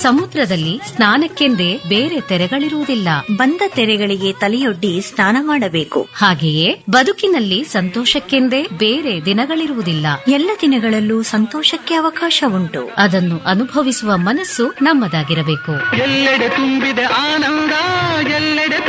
ಸಮುದ್ರದಲ್ಲಿ ಸ್ನಾನಕ್ಕೆಂದೇ ಬೇರೆ ತೆರೆಗಳಿರುವುದಿಲ್ಲ. ಬಂದ ತೆರೆಗಳಿಗೆ ತಲೆಯೊಡ್ಡಿ ಸ್ನಾನ ಮಾಡಬೇಕು. ಹಾಗೆಯೇ ಬದುಕಿನಲ್ಲಿ ಸಂತೋಷಕ್ಕೆಂದೇ ಬೇರೆ ದಿನಗಳಿರುವುದಿಲ್ಲ. ಎಲ್ಲ ದಿನಗಳಲ್ಲೂ ಸಂತೋಷಕ್ಕೆ ಅವಕಾಶ ಉಂಟು. ಅದನ್ನು ಅನುಭವಿಸುವ ಮನಸ್ಸು ನಮ್ಮದಾಗಿರಬೇಕು. ಎಲ್ಲೆಡೆ ತುಂಬಿದೆ ಆನಂದ, ಎಲ್ಲೆಡೆ